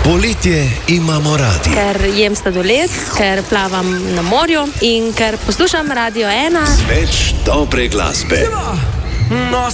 Poletje imamo radi. Ker jem sladoled, ker plavam na morju in ker poslušam Radio 1. Več dobre glasbe.